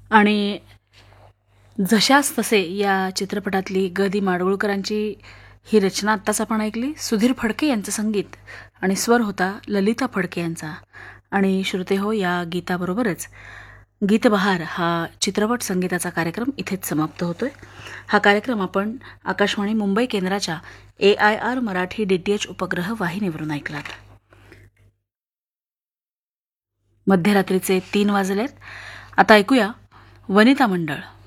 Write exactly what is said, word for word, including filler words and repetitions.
आणि जशास तसे या चित्रपटातली ग दी माडगुळकरांची ही रचना आत्ताच आपण ऐकली. सुधीर फडके यांचं संगीत आणि स्वर होता ललिता फडके यांचा. आणि श्रोते हो, या गीताबरोबरच गीतबहार हा चित्रपट संगीताचा कार्यक्रम इथेच समाप्त होतोय. हा कार्यक्रम आपण आकाशवाणी मुंबई केंद्राच्या ए I R Marathi D T H उपग्रह वाहिनीवरून ऐकलात. मध्यरात्रीचे तीन वाजलेत. आता ऐकूया वनिता मंडळ.